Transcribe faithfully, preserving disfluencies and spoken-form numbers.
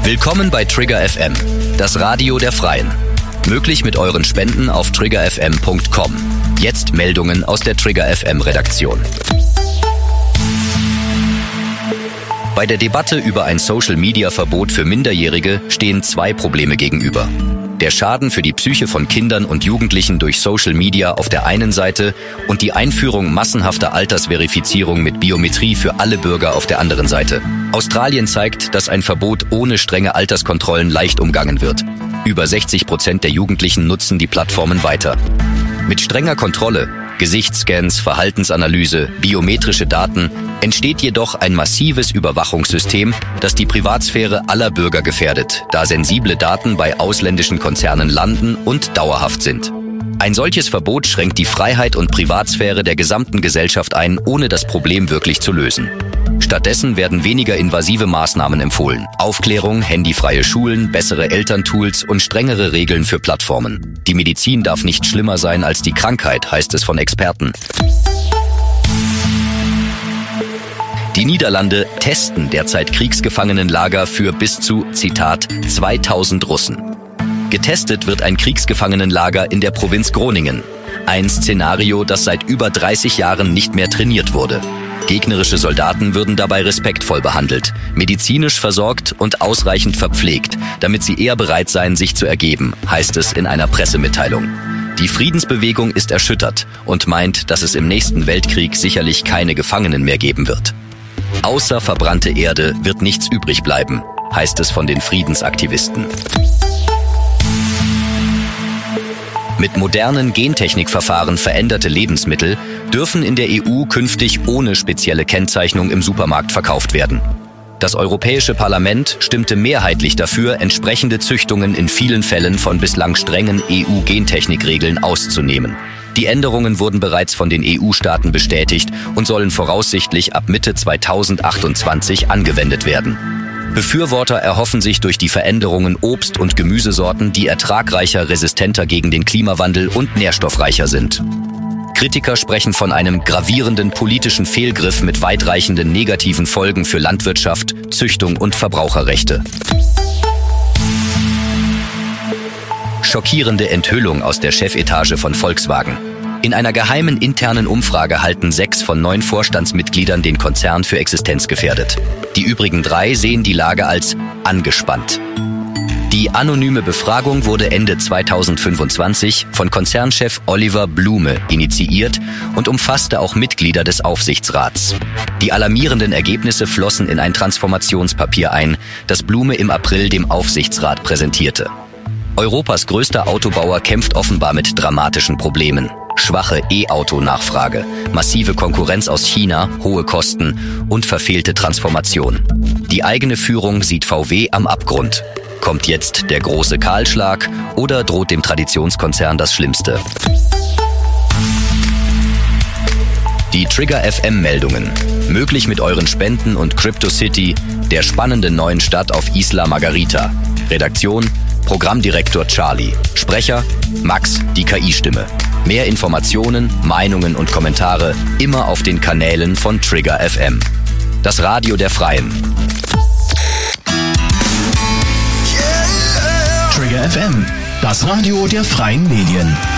Willkommen bei Trigger F M, das Radio der Freien. Möglich mit euren Spenden auf trigger f m punkt com. Jetzt Meldungen aus der Trigger F M Redaktion. Bei der Debatte über ein Social-Media-Verbot für Minderjährige stehen zwei Probleme gegenüber. Der Schaden für die Psyche von Kindern und Jugendlichen durch Social Media auf der einen Seite und die Einführung massenhafter Altersverifizierung mit Biometrie für alle Bürger auf der anderen Seite. Australien zeigt, dass ein Verbot ohne strenge Alterskontrollen leicht umgangen wird. Über sechzig Prozent der Jugendlichen nutzen die Plattformen weiter. Mit strenger Kontrolle, Gesichtsscans, Verhaltensanalyse, biometrische Daten entsteht jedoch ein massives Überwachungssystem, das die Privatsphäre aller Bürger gefährdet, da sensible Daten bei ausländischen Konzernen landen und dauerhaft sind. Ein solches Verbot schränkt die Freiheit und Privatsphäre der gesamten Gesellschaft ein, ohne das Problem wirklich zu lösen. Stattdessen werden weniger invasive Maßnahmen empfohlen. Aufklärung, handyfreie Schulen, bessere Elterntools und strengere Regeln für Plattformen. Die Medizin darf nicht schlimmer sein als die Krankheit, heißt es von Experten. Die Niederlande testen derzeit Kriegsgefangenenlager für bis zu, Zitat, zweitausend Russen. Getestet wird ein Kriegsgefangenenlager in der Provinz Groningen. Ein Szenario, das seit über dreißig Jahren nicht mehr trainiert wurde. Gegnerische Soldaten würden dabei respektvoll behandelt, medizinisch versorgt und ausreichend verpflegt, damit sie eher bereit seien, sich zu ergeben, heißt es in einer Pressemitteilung. Die Friedensbewegung ist erschüttert und meint, dass es im nächsten Weltkrieg sicherlich keine Gefangenen mehr geben wird. Außer verbrannte Erde wird nichts übrig bleiben, heißt es von den Friedensaktivisten. Mit modernen Gentechnikverfahren veränderte Lebensmittel dürfen in der E U künftig ohne spezielle Kennzeichnung im Supermarkt verkauft werden. Das Europäische Parlament stimmte mehrheitlich dafür, entsprechende Züchtungen in vielen Fällen von bislang strengen E U-Gentechnikregeln auszunehmen. Die Änderungen wurden bereits von den E U-Staaten bestätigt und sollen voraussichtlich ab Mitte zweitausendachtundzwanzig angewendet werden. Befürworter erhoffen sich durch die Veränderungen Obst- und Gemüsesorten, die ertragreicher, resistenter gegen den Klimawandel und nährstoffreicher sind. Kritiker sprechen von einem gravierenden politischen Fehlgriff mit weitreichenden negativen Folgen für Landwirtschaft, Züchtung und Verbraucherrechte. Schockierende Enthüllung aus der Chefetage von Volkswagen. In einer geheimen internen Umfrage halten sechs von neun Vorstandsmitgliedern den Konzern für existenzgefährdet. Die übrigen drei sehen die Lage als angespannt. Die anonyme Befragung wurde Ende zweitausendfünfundzwanzig von Konzernchef Oliver Blume initiiert und umfasste auch Mitglieder des Aufsichtsrats. Die alarmierenden Ergebnisse flossen in ein Transformationspapier ein, das Blume im April dem Aufsichtsrat präsentierte. Europas größter Autobauer kämpft offenbar mit dramatischen Problemen. Schwache E-Auto-Nachfrage, massive Konkurrenz aus China, hohe Kosten und verfehlte Transformation. Die eigene Führung sieht V W am Abgrund. Kommt jetzt der große Kahlschlag oder droht dem Traditionskonzern das Schlimmste? Die Trigger F M-Meldungen. Möglich mit euren Spenden und CryptoCity, der spannenden neuen Stadt auf Isla Margarita. Redaktion: Programmdirektor Charlie. Sprecher: Max, die K I-Stimme. Mehr Informationen, Meinungen und Kommentare immer auf den Kanälen von Trigger F M. Das Radio der Freien. Trigger F M, das Radio der Freien Medien.